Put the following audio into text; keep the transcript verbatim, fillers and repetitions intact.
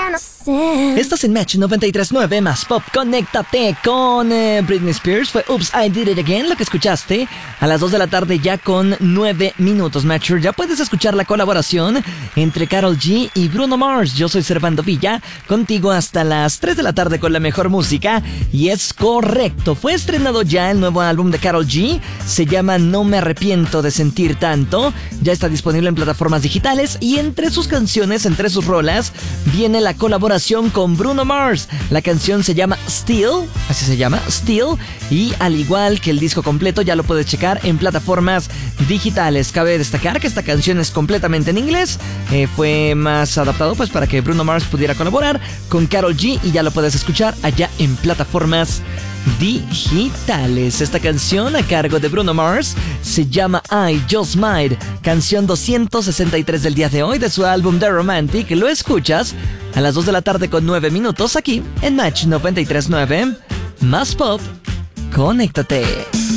ya no sé. Estás en Match noventa y tres punto nueve más Pop. Conéctate con eh, Britney Spears. Fue Oops, I Did It Again lo que escuchaste a las dos de la tarde ya con nueve minutos. Matcher, ya puedes escuchar la colaboración entre Karol G y Bruno Mars. Yo soy Servando Villa, contigo hasta las tres de la tarde con la mejor música. Y es correcto, fue estrenado ya el nuevo álbum de Karol G. Se llama No Me Arrepiento de Sentir Tanto. Ya está disponible en plataformas digitales y entre sus canciones, entre sus rolas, viene la colaboración con Bruno Mars. La canción se llama Still, así se llama, Still, y al igual que el disco completo ya lo puedes checar en plataformas digitales. Cabe destacar que esta canción es completamente en inglés, eh, fue más adaptado pues para que Bruno Mars pudiera colaborar con Karol G y ya lo puedes escuchar allá en plataformas digitales. Esta canción a cargo de Bruno Mars se llama I Just Might, canción doscientos sesenta y tres del día de hoy de su álbum The Romantic. Lo escuchas a las dos de la tarde con nueve minutos aquí en Match noventa y tres punto nueve más Pop. Conéctate.